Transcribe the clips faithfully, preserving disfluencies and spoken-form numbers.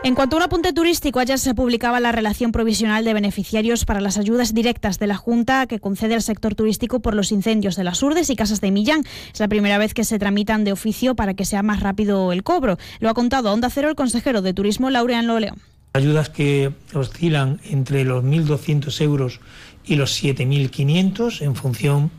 En cuanto a un apunte turístico, ayer se publicaba la relación provisional de beneficiarios para las ayudas directas de la Junta que concede al sector turístico por los incendios de las Urdes y Casas de Millán. Es la primera vez que se tramitan de oficio para que sea más rápido el cobro. Lo ha contado a Onda Cero el consejero de Turismo, Laureán Loleón. Ayudas que oscilan entre los mil doscientos euros y los siete mil quinientos en función,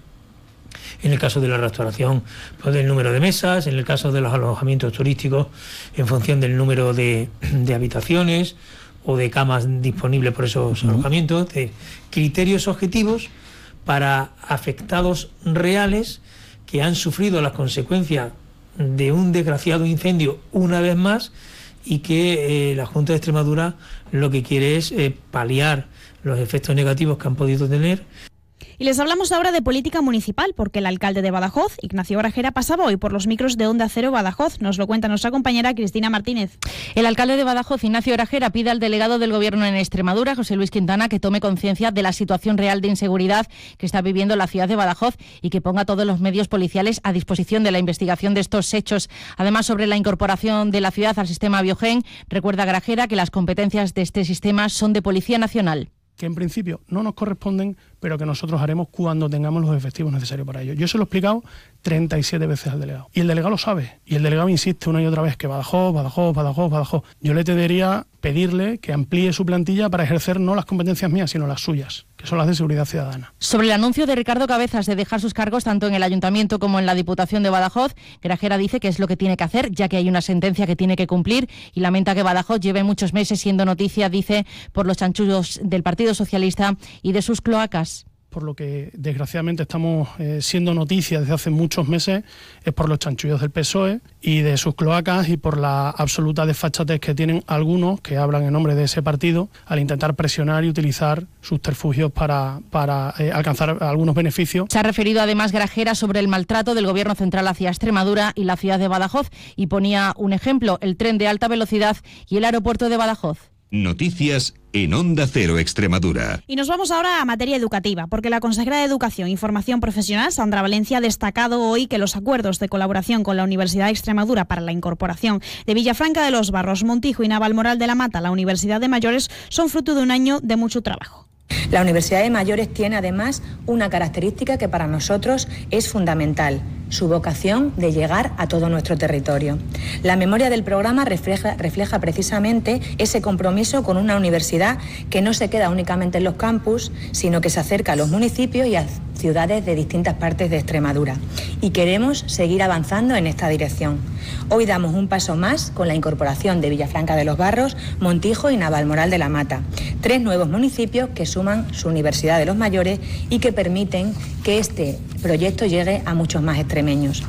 en el caso de la restauración, pues del número de mesas, en el caso de los alojamientos turísticos, en función del número de, de habitaciones o de camas disponibles por esos uh-huh. alojamientos, de criterios objetivos para afectados reales que han sufrido las consecuencias de un desgraciado incendio una vez más y que eh, la Junta de Extremadura lo que quiere es eh, paliar los efectos negativos que han podido tener. Y les hablamos ahora de política municipal, porque el alcalde de Badajoz, Ignacio Grajera, pasaba hoy por los micros de Onda Cero Badajoz. Nos lo cuenta nuestra compañera Cristina Martínez. El alcalde de Badajoz, Ignacio Grajera, pide al delegado del Gobierno en Extremadura, José Luis Quintana, que tome conciencia de la situación real de inseguridad que está viviendo la ciudad de Badajoz y que ponga todos los medios policiales a disposición de la investigación de estos hechos. Además, sobre la incorporación de la ciudad al sistema Biogen, recuerda Grajera que las competencias de este sistema son de Policía Nacional. Que en principio no nos corresponden, pero que nosotros haremos cuando tengamos los efectivos necesarios para ello. Yo se lo he explicado treinta y siete veces al delegado. Y el delegado lo sabe. Y el delegado insiste una y otra vez que Badajoz, Badajoz, Badajoz, Badajoz. Yo le debería pedirle que amplíe su plantilla para ejercer no las competencias mías, sino las suyas, que son las de seguridad ciudadana. Sobre el anuncio de Ricardo Cabezas de dejar sus cargos tanto en el Ayuntamiento como en la Diputación de Badajoz, Grajera dice que es lo que tiene que hacer, ya que hay una sentencia que tiene que cumplir, y lamenta que Badajoz lleve muchos meses siendo noticia, dice, por los chanchullos del Partido Socialista y de sus cloacas. Por lo que desgraciadamente estamos eh, siendo noticia desde hace muchos meses, es por los chanchullos del P S O E y de sus cloacas y por la absoluta desfachatez que tienen algunos que hablan en nombre de ese partido al intentar presionar y utilizar subterfugios para, para eh, alcanzar algunos beneficios. Se ha referido además Grajera sobre el maltrato del Gobierno central hacia Extremadura y la ciudad de Badajoz y ponía un ejemplo, el tren de alta velocidad y el aeropuerto de Badajoz. Noticias en Onda Cero Extremadura. Y nos vamos ahora a materia educativa, porque la consejera de Educación e Información Profesional, Sandra Valencia, ha destacado hoy que los acuerdos de colaboración con la Universidad de Extremadura para la incorporación de Villafranca de los Barros, Montijo y Navalmoral de la Mata a la Universidad de Mayores son fruto de un año de mucho trabajo. La Universidad de Mayores tiene además una característica que para nosotros es fundamental, su vocación de llegar a todo nuestro territorio. La memoria del programa refleja, refleja precisamente ese compromiso con una universidad que no se queda únicamente en los campus, sino que se acerca a los municipios y a ciudades de distintas partes de Extremadura. Y queremos seguir avanzando en esta dirección. Hoy damos un paso más con la incorporación de Villafranca de los Barros, Montijo y Navalmoral de la Mata, tres nuevos municipios que suman su Universidad de los Mayores y que permiten que este proyecto llegue a muchos más extremeños.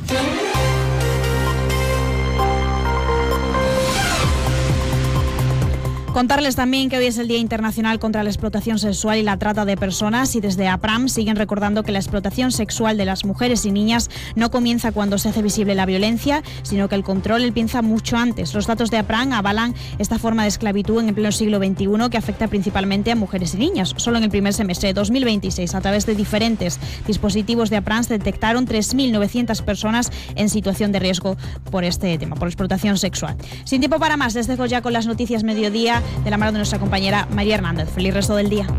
Contarles también que hoy es el Día Internacional contra la Explotación Sexual y la Trata de Personas y desde APRAM siguen recordando que la explotación sexual de las mujeres y niñas no comienza cuando se hace visible la violencia, sino que el control empieza mucho antes. Los datos de APRAM avalan esta forma de esclavitud en el pleno siglo veintiuno que afecta principalmente a mujeres y niñas. Solo en el primer semestre de dos mil veintiséis, a través de diferentes dispositivos de APRAM, se detectaron tres mil novecientas personas en situación de riesgo por este tema, por explotación sexual. Sin tiempo para más, les dejo ya con las noticias mediodía de la mano de nuestra compañera María Hernández. Feliz resto del día.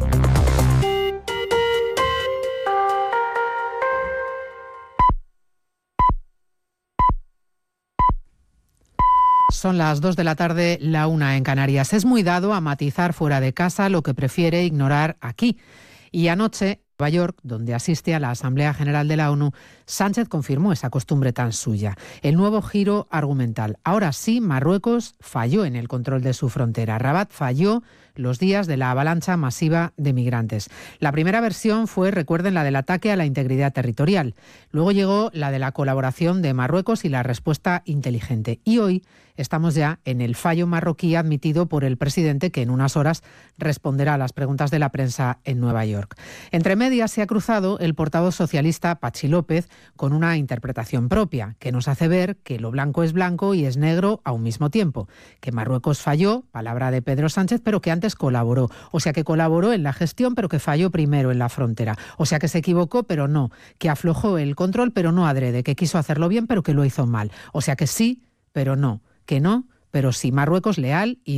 Son las dos de la tarde, la una en Canarias. Es muy dado a matizar fuera de casa lo que prefiere ignorar aquí. Y anoche, Nueva York, donde asiste a la Asamblea General de la ONU, Sánchez confirmó esa costumbre tan suya. El nuevo giro argumental. Ahora sí, Marruecos falló en el control de su frontera. Rabat falló los días de la avalancha masiva de migrantes. La primera versión fue, recuerden, la del ataque a la integridad territorial. Luego llegó la de la colaboración de Marruecos y la respuesta inteligente. Y hoy estamos ya en el fallo marroquí admitido por el presidente, que en unas horas responderá a las preguntas de la prensa en Nueva York. Entre medias se ha cruzado el portavoz socialista Pachi López con una interpretación propia, que nos hace ver que lo blanco es blanco y es negro a un mismo tiempo. Que Marruecos falló, palabra de Pedro Sánchez, pero que antes colaboró. O sea, que colaboró en la gestión, pero que falló primero en la frontera. O sea, que se equivocó, pero no. Que aflojó el control, pero no adrede. Que quiso hacerlo bien, pero que lo hizo mal. O sea, que sí, pero no. Que no, pero sí. Marruecos leal y